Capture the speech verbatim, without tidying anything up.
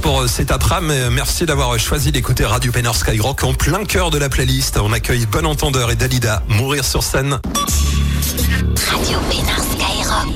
pour cet après-midi. Merci d'avoir choisi d'écouter Radio Pénard Skyrock en plein cœur de la playlist. On accueille Bon Entendeur et Dalida, Mourir sur scène. Radio Pénard Skyrock.